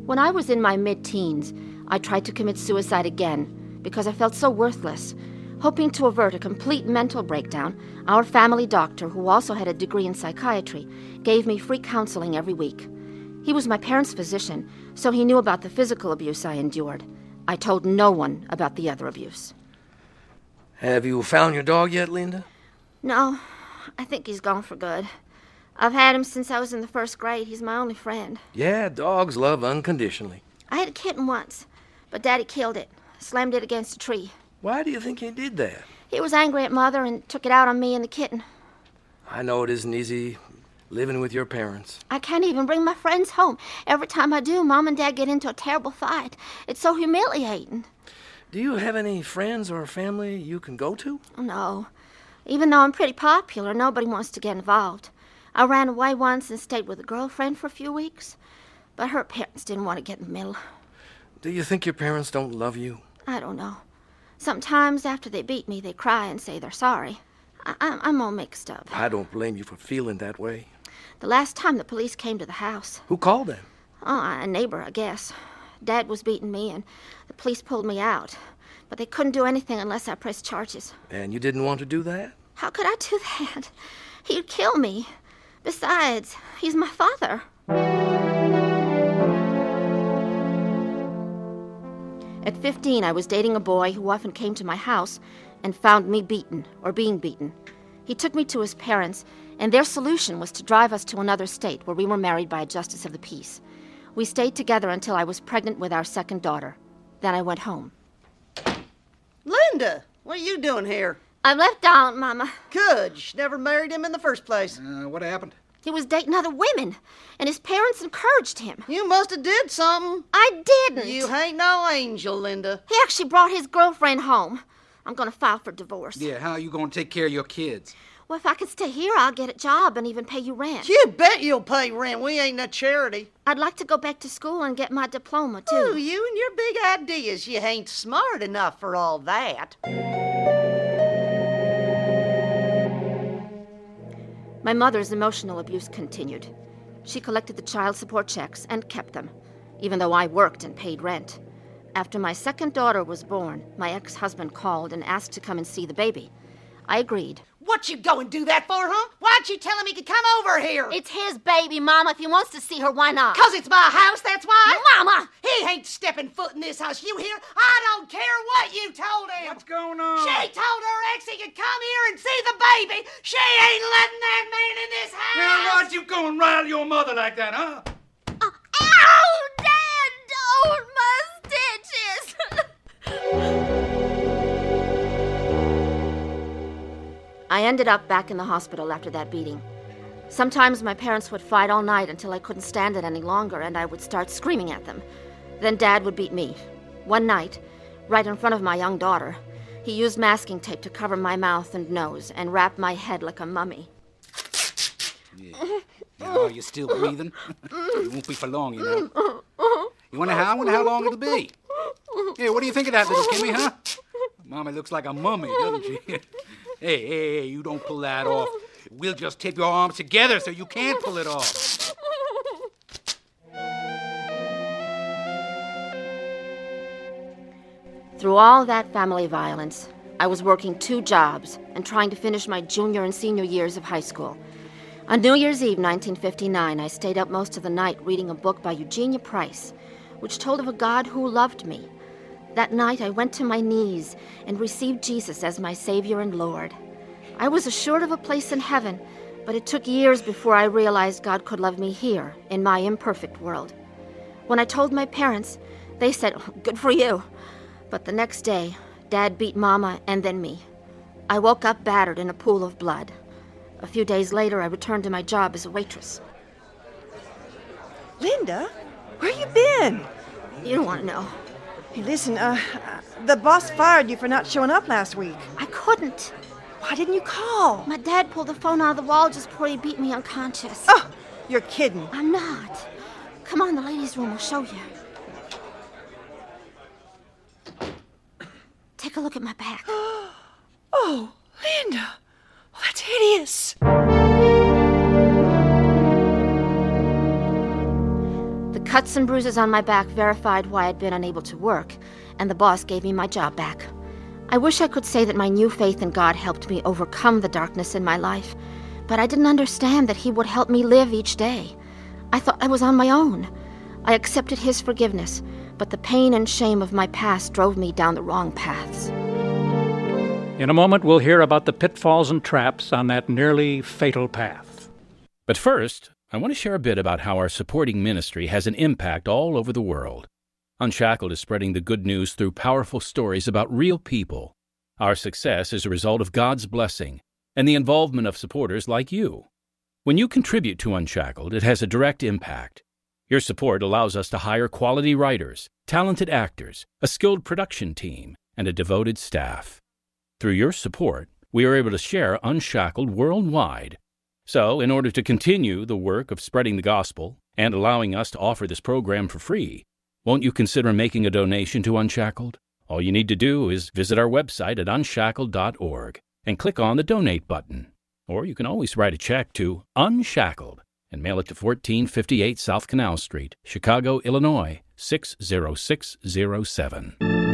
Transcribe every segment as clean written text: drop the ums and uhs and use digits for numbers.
When I was in my mid-teens, I tried to commit suicide again because I felt so worthless. Hoping to avert a complete mental breakdown, our family doctor, who also had a degree in psychiatry, gave me free counseling every week. He was my parents' physician, so he knew about the physical abuse I endured. I told no one about the other abuse. Have you found your dog yet, Linda? No, I think he's gone for good. I've had him since I was in the first grade. He's my only friend. Yeah, dogs love unconditionally. I had a kitten once, but Daddy killed it, slammed it against a tree. Why do you think he did that? He was angry at Mother and took it out on me and the kitten. I know it isn't easy living with your parents. I can't even bring my friends home. Every time I do, Mom and Dad get into a terrible fight. It's so humiliating. Do you have any friends or family you can go to? No. Even though I'm pretty popular, nobody wants to get involved. I ran away once and stayed with a girlfriend for a few weeks, but her parents didn't want to get in the middle. Do you think your parents don't love you? I don't know. Sometimes after they beat me, they cry and say they're sorry. I'm all mixed up. I don't blame you for feeling that way. The last time the police came to the house... Who called them? Oh, a neighbor, I guess. Dad was beating me, and the police pulled me out. But they couldn't do anything unless I pressed charges. And you didn't want to do that? How could I do that? He'd kill me. Besides, he's my father. At 15, I was dating a boy who often came to my house and found me beaten or being beaten. He took me to his parents, and their solution was to drive us to another state where we were married by a justice of the peace. We stayed together until I was pregnant with our second daughter. Then I went home. Linda, what are you doing here? I left Don, Mama. Good. You never married him in the first place. What happened? He was dating other women, and his parents encouraged him. You must have did something. I didn't. You ain't no angel, Linda. He actually brought his girlfriend home. I'm going to file for divorce. Yeah, how are you going to take care of your kids? Well, if I can stay here, I'll get a job and even pay you rent. You bet you'll pay rent. We ain't no charity. I'd like to go back to school and get my diploma, too. Oh, you and your big ideas. You ain't smart enough for all that. My mother's emotional abuse continued. She collected the child support checks and kept them, even though I worked and paid rent. After my second daughter was born, my ex-husband called and asked to come and see the baby. I agreed. What you go and do that for, huh? Why'd you tell him he could come over here? It's his baby, Mama. If he wants to see her, why not? 'Cause it's my house, that's why? Mama! He ain't stepping foot in this house, you hear? I don't care what you told him. What's going on? She told her ex he could come here and see the baby. She ain't letting that man in this house. Now, why'd you go and rile your mother like that, huh? Ow, Dad, don't! My stitches! I ended up back in the hospital after that beating. Sometimes my parents would fight all night until I couldn't stand it any longer, and I would start screaming at them. Then Dad would beat me. One night, right in front of my young daughter, he used masking tape to cover my mouth and nose and wrap my head like a mummy. Yeah. Are you still breathing? It won't be for long, you know. You wonder how long it'll be? Hey, what do you think of that, little Kimmy, huh? Mommy looks like a mummy, doesn't she? Hey, you don't pull that off. We'll just tape your arms together so you can't pull it off. Through all that family violence, I was working 2 jobs and trying to finish my junior and senior years of high school. On New Year's Eve, 1959, I stayed up most of the night reading a book by Eugenia Price, which told of a God who loved me. That night, I went to my knees and received Jesus as my Savior and Lord. I was assured of a place in heaven, but it took years before I realized God could love me here, in my imperfect world. When I told my parents, they said, "Good for you." But the next day, Dad beat Mama and then me. I woke up battered in a pool of blood. A few days later, I returned to my job as a waitress. Linda, where you been? You don't want to know. Hey, listen, the boss fired you for not showing up last week. I couldn't. Why didn't you call? My dad pulled the phone out of the wall just before he beat me unconscious. Oh, you're kidding. I'm not. Come on, the ladies' room will show you. Take a look at my back. Oh, Linda. Oh, that's hideous. The cuts and bruises on my back verified why I'd been unable to work, and the boss gave me my job back. I wish I could say that my new faith in God helped me overcome the darkness in my life, but I didn't understand that He would help me live each day. I thought I was on my own. I accepted His forgiveness, but the pain and shame of my past drove me down the wrong paths. In a moment, we'll hear about the pitfalls and traps on that nearly fatal path. But first, I want to share a bit about how our supporting ministry has an impact all over the world. Unshackled is spreading the good news through powerful stories about real people. Our success is a result of God's blessing and the involvement of supporters like you. When you contribute to Unshackled, it has a direct impact. Your support allows us to hire quality writers, talented actors, a skilled production team, and a devoted staff. Through your support, we are able to share Unshackled worldwide. So, in order to continue the work of spreading the gospel and allowing us to offer this program for free, won't you consider making a donation to Unshackled? All you need to do is visit our website at unshackled.org and click on the Donate button. Or you can always write a check to Unshackled and mail it to 1458 South Canal Street, Chicago, Illinois, 60607.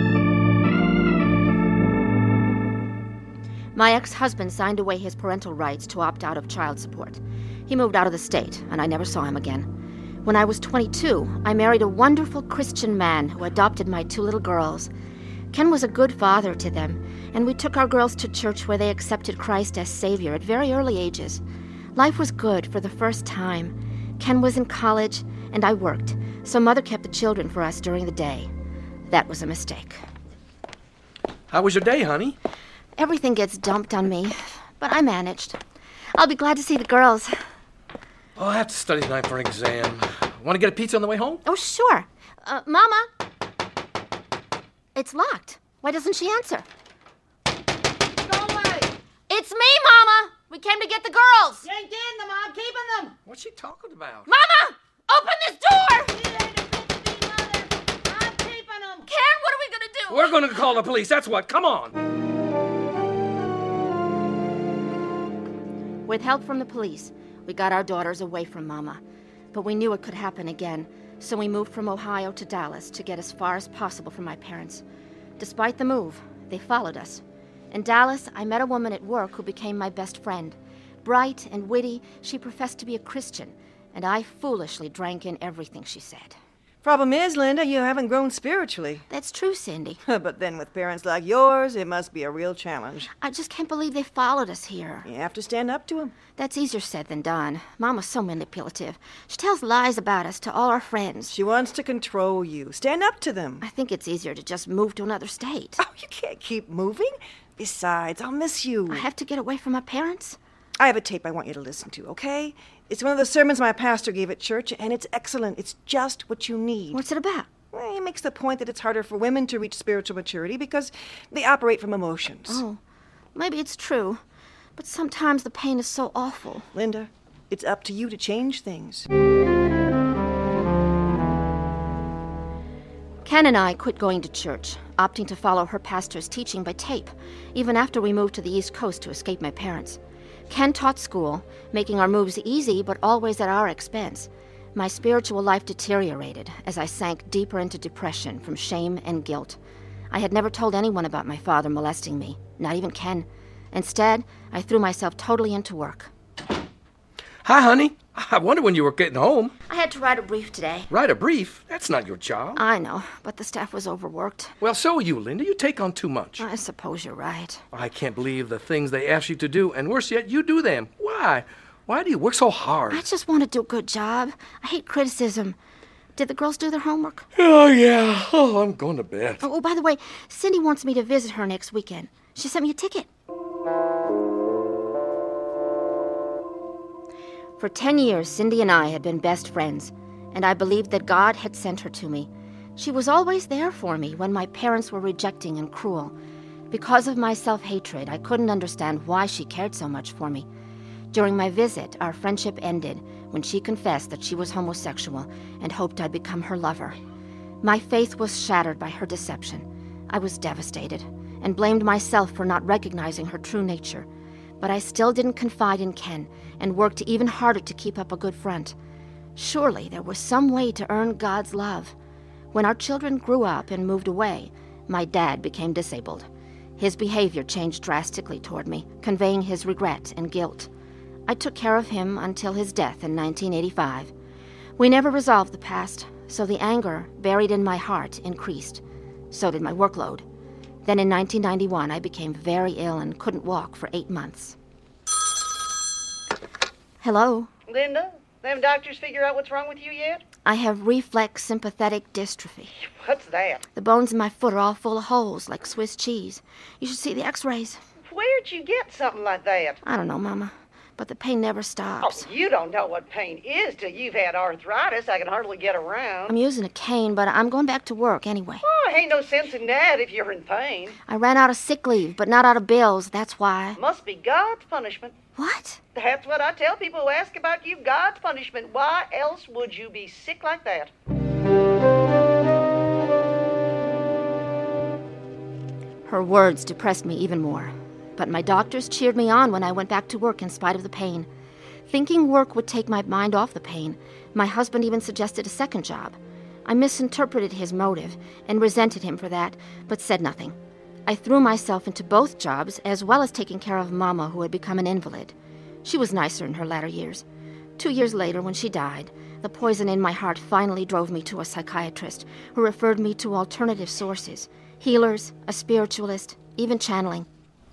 My ex-husband signed away his parental rights to opt out of child support. He moved out of the state, and I never saw him again. When I was 22, I married a wonderful Christian man who adopted my 2 little girls. Ken was a good father to them, and we took our girls to church where they accepted Christ as Savior at very early ages. Life was good for the first time. Ken was in college, and I worked, so Mother kept the children for us during the day. That was a mistake. How was your day, honey? Everything gets dumped on me, but I managed. I'll be glad to see the girls. Oh, I have to study tonight for an exam. Want to get a pizza on the way home? Oh, sure. Mama? It's locked. Why doesn't she answer? Go away. It's me, Mama! We came to get the girls! You ain't getting them. I'm keeping them. What's she talking about? Mama! Open this door! It ain't a fit to be mother. I'm keeping them. Karen, what are we gonna do? We're going to call the police, that's what. Come on. With help from the police, we got our daughters away from Mama. But we knew it could happen again, so we moved from Ohio to Dallas to get as far as possible from my parents. Despite the move, they followed us. In Dallas, I met a woman at work who became my best friend. Bright and witty, she professed to be a Christian, and I foolishly drank in everything she said. Problem is, Linda, you haven't grown spiritually. That's true, Cindy. But then with parents like yours, it must be a real challenge. I just can't believe they followed us here. You have to stand up to them. That's easier said than done. Mama's so manipulative. She tells lies about us to all our friends. She wants to control you. Stand up to them. I think it's easier to just move to another state. Oh, you can't keep moving. Besides, I'll miss you. I have to get away from my parents? I have a tape I want you to listen to, okay? It's one of the sermons my pastor gave at church, and it's excellent. It's just what you need. What's it about? Well, he makes the point that it's harder for women to reach spiritual maturity because they operate from emotions. Oh, maybe it's true. But sometimes the pain is so awful. Linda, it's up to you to change things. Ken and I quit going to church, opting to follow her pastor's teaching by tape, even after we moved to the East Coast to escape my parents. Ken taught school, making our moves easy, but always at our expense. My spiritual life deteriorated as I sank deeper into depression from shame and guilt. I had never told anyone about my father molesting me, not even Ken. Instead, I threw myself totally into work. Hi, honey. I wonder when you were getting home. I had to write a brief today. Write a brief? That's not your job. I know, but the staff was overworked. Well, so are you, Linda. You take on too much. I suppose you're right. I can't believe the things they ask you to do, and worse yet, you do them. Why? Why do you work so hard? I just want to do a good job. I hate criticism. Did the girls do their homework? Oh, yeah. Oh, I'm going to bed. Oh, by the way, Cindy wants me to visit her next weekend. She sent me a ticket. For 10 years, Cindy and I had been best friends, and I believed that God had sent her to me. She was always there for me when my parents were rejecting and cruel. Because of my self-hatred, I couldn't understand why she cared so much for me. During my visit, our friendship ended when she confessed that she was homosexual and hoped I'd become her lover. My faith was shattered by her deception. I was devastated and blamed myself for not recognizing her true nature. But I still didn't confide in Ken and worked even harder to keep up a good front. Surely there was some way to earn God's love. When our children grew up and moved away, my dad became disabled. His behavior changed drastically toward me, conveying his regret and guilt. I took care of him until his death in 1985. We never resolved the past, so the anger buried in my heart increased. So did my workload. Then in 1991, I became very ill and couldn't walk for 8 months. Hello? Linda, them doctors figure out what's wrong with you yet? I have reflex sympathetic dystrophy. What's that? The bones in my foot are all full of holes, like Swiss cheese. You should see the x-rays. Where'd you get something like that? I don't know, Mama, but the pain never stops. Oh, you don't know what pain is till you've had arthritis. I can hardly get around. I'm using a cane, but I'm going back to work anyway. Oh, ain't no sense in that if you're in pain. I ran out of sick leave, but not out of bills, that's why. Must be God's punishment. What? That's what I tell people who ask about you, God's punishment. Why else would you be sick like that? Her words depressed me even more. But my doctors cheered me on when I went back to work in spite of the pain. Thinking work would take my mind off the pain, my husband even suggested a second job. I misinterpreted his motive and resented him for that, but said nothing. I threw myself into both jobs, as well as taking care of Mama, who had become an invalid. She was nicer in her latter years. 2 years later, when she died, the poison in my heart finally drove me to a psychiatrist who referred me to alternative sources, healers, a spiritualist, even channeling.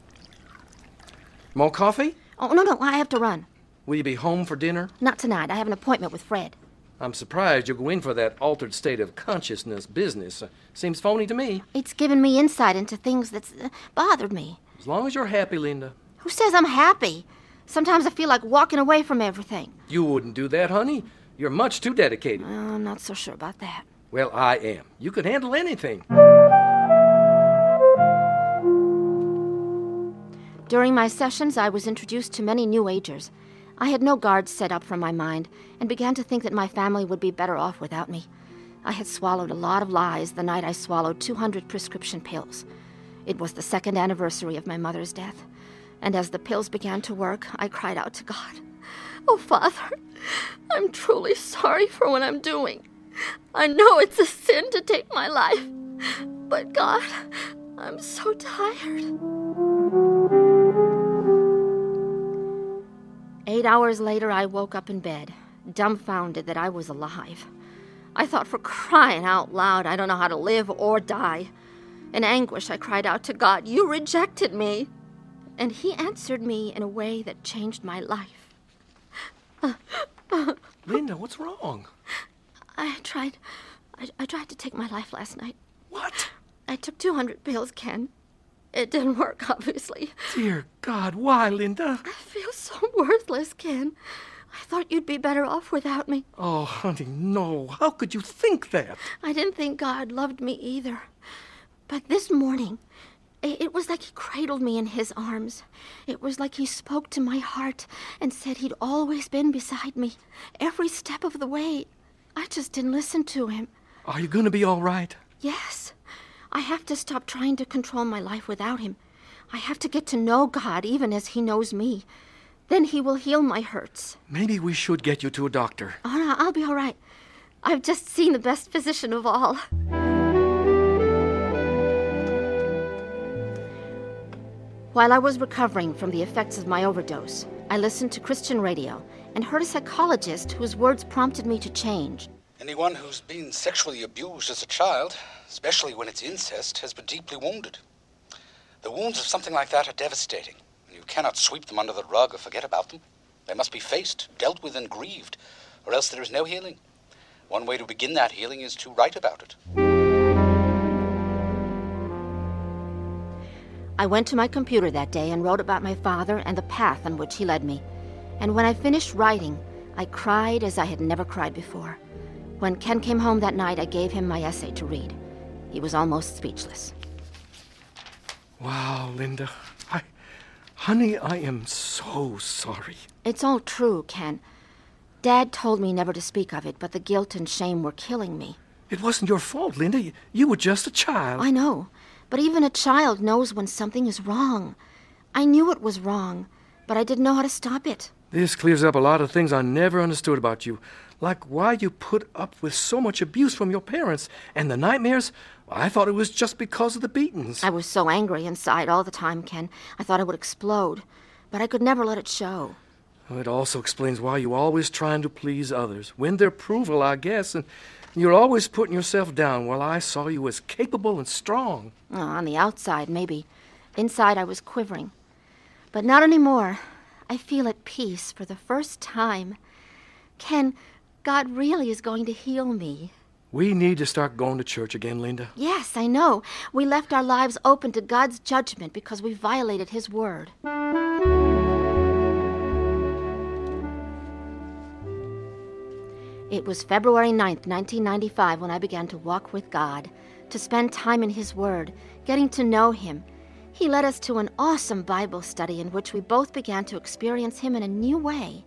More coffee? Oh, no, I have to run. Will you be home for dinner? Not tonight. I have an appointment with Fred. I'm surprised you'll go in for that altered state of consciousness business. Seems phony to me. It's given me insight into things that's bothered me. As long as you're happy, Linda. Who says I'm happy? Sometimes I feel like walking away from everything. You wouldn't do that, honey. You're much too dedicated. I'm not so sure about that. Well, I am. You could handle anything. During my sessions, I was introduced to many New Agers. I had no guards set up from my mind and began to think that my family would be better off without me. I had swallowed a lot of lies the night I swallowed 200 prescription pills. It was the 2nd anniversary of my mother's death, and as the pills began to work, I cried out to God, "Oh, Father, I'm truly sorry for what I'm doing. I know it's a sin to take my life, but God, I'm so tired." 8 hours later, I woke up in bed, dumbfounded that I was alive. I thought, for crying out loud, I don't know how to live or die. In anguish, I cried out to God, "You rejected me." And he answered me in a way that changed my life. Linda, what's wrong? I tried to take my life last night. What? I took 200 pills, Ken. It didn't work, obviously. Dear God, why, Linda? I feel so worthless, Ken. I thought you'd be better off without me. Oh, honey, no. How could you think that? I didn't think God loved me either. But this morning, it was like he cradled me in his arms. It was like he spoke to my heart and said he'd always been beside me, every step of the way. I just didn't listen to him. Are you going to be all right? Yes. I have to stop trying to control my life without him. I have to get to know God even as he knows me. Then he will heal my hurts. Maybe we should get you to a doctor. Oh, no, I'll be all right. I've just seen the best physician of all. While I was recovering from the effects of my overdose, I listened to Christian radio and heard a psychologist whose words prompted me to change. Anyone who's been sexually abused as a child, especially when it's incest, has been deeply wounded. The wounds of something like that are devastating, and you cannot sweep them under the rug or forget about them. They must be faced, dealt with, and grieved, or else there is no healing. One way to begin that healing is to write about it. I went to my computer that day and wrote about my father and the path on which he led me. And when I finished writing, I cried as I had never cried before. When Ken came home that night, I gave him my essay to read. He was almost speechless. Wow, Linda. Honey, I am so sorry. It's all true, Ken. Dad told me never to speak of it, but the guilt and shame were killing me. It wasn't your fault, Linda. You were just a child. I know, but even a child knows when something is wrong. I knew it was wrong, but I didn't know how to stop it. This clears up a lot of things I never understood about you, Like why you put up with so much abuse from your parents and the nightmares. I thought it was just because of the beatings. I was so angry inside all the time, Ken. I thought I would explode, but I could never let it show. It also explains why you're always trying to please others, win their approval, I guess, and you're always putting yourself down while I saw you as capable and strong. Oh, on the outside, maybe. Inside, I was quivering. But not anymore. I feel at peace for the first time. Ken, God really is going to heal me. We need to start going to church again, Linda. Yes, I know. We left our lives open to God's judgment because we violated His word. It was February 9th, 1995, when I began to walk with God, to spend time in His Word, getting to know Him. He led us to an awesome Bible study in which we both began to experience Him in a new way.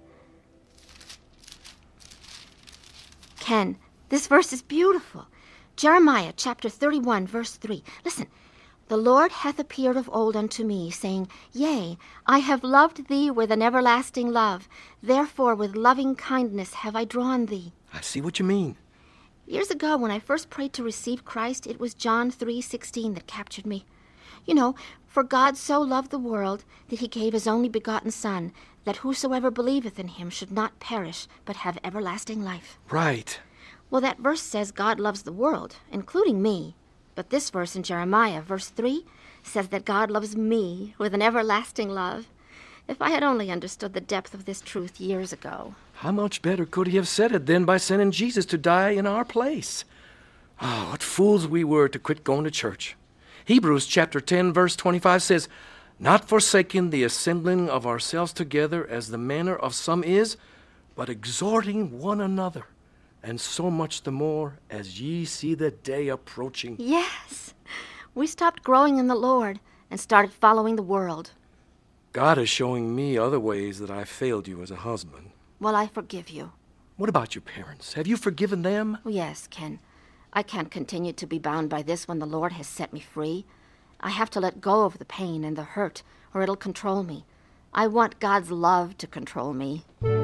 Ken, this verse is beautiful. Jeremiah chapter 31, verse 3. Listen. The Lord hath appeared of old unto me, saying, Yea, I have loved thee with an everlasting love. Therefore with loving kindness have I drawn thee. I see what you mean. Years ago, when I first prayed to receive Christ, it was John 3:16 that captured me. You know, for God so loved the world that He gave His only begotten Son, that whosoever believeth in Him should not perish, but have everlasting life. Right. Well, that verse says God loves the world, including me. But this verse in Jeremiah, verse 3, says that God loves me with an everlasting love. If I had only understood the depth of this truth years ago. How much better could He have said it than by sending Jesus to die in our place? Oh, what fools we were to quit going to church. Hebrews chapter 10, verse 25 says, Not forsaking the assembling of ourselves together as the manner of some is, but exhorting one another, and so much the more as ye see the day approaching. Yes, we stopped growing in the Lord and started following the world. God is showing me other ways that I failed you as a husband. Well, I forgive you. What about your parents? Have you forgiven them? Oh, yes, Ken. I can't continue to be bound by this when the Lord has set me free. I have to let go of the pain and the hurt, or it'll control me. I want God's love to control me.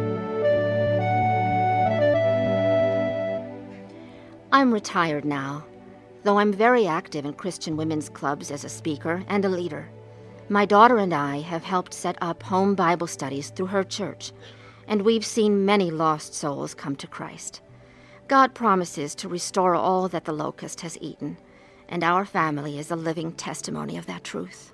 I'm retired now, though I'm very active in Christian women's clubs as a speaker and a leader. My daughter and I have helped set up home Bible studies through her church, and we've seen many lost souls come to Christ. God promises to restore all that the locust has eaten, and our family is a living testimony of that truth.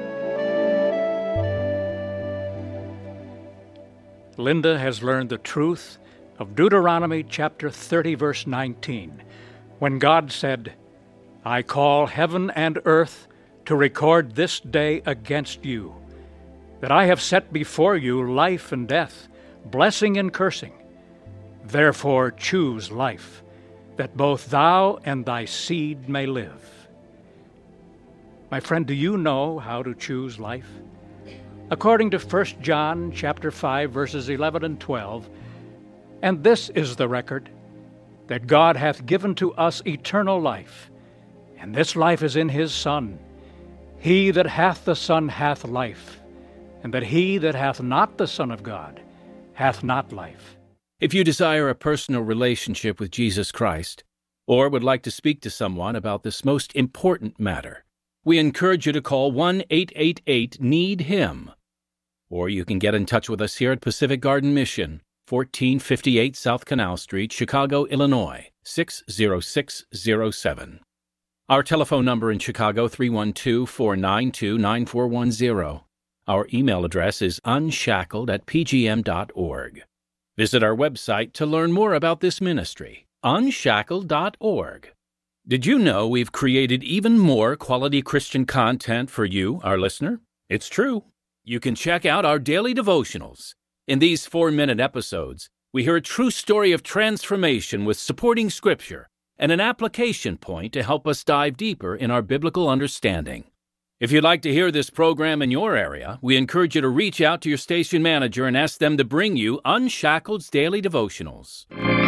Linda has learned the truth of Deuteronomy chapter 30, verse 19, when God said, I call heaven and earth to record this day against you, that I have set before you life and death, blessing and cursing. Therefore choose life, that both thou and thy seed may live. My friend, do you know how to choose life? According to 1 John chapter 5, verses 11 and 12, and this is the record, that God hath given to us eternal life, and this life is in his Son. He that hath the Son hath life, and that he that hath not the Son of God hath not life. If you desire a personal relationship with Jesus Christ, or would like to speak to someone about this most important matter, we encourage you to call 1-888-NEED-HIM. Or you can get in touch with us here at Pacific Garden Mission, 1458 South Canal Street, Chicago, Illinois, 60607. Our telephone number in Chicago, 312-492-9410. Our email address is unshackled@pgm.org. Visit our website to learn more about this ministry, unshackled.org. Did you know we've created even more quality Christian content for you, our listener? It's true. You can check out our daily devotionals. In these 4-minute episodes, we hear a true story of transformation with supporting scripture and an application point to help us dive deeper in our biblical understanding. If you'd like to hear this program in your area, we encourage you to reach out to your station manager and ask them to bring you Unshackled's Daily Devotionals.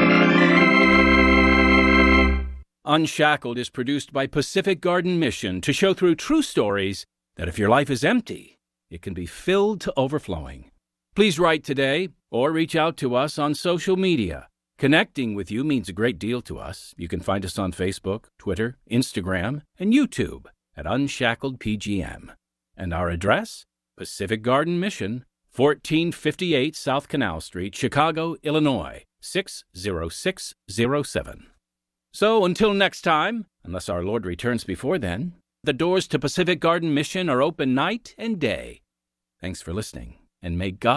Unshackled is produced by Pacific Garden Mission to show through true stories that if your life is empty, it can be filled to overflowing. Please write today or reach out to us on social media. Connecting with you means a great deal to us. You can find us on Facebook, Twitter, Instagram, and YouTube at Unshackled PGM. And our address? Pacific Garden Mission, 1458 South Canal Street, Chicago, Illinois, 60607. So until next time, unless our Lord returns before then, the doors to Pacific Garden Mission are open night and day. Thanks for listening, and may God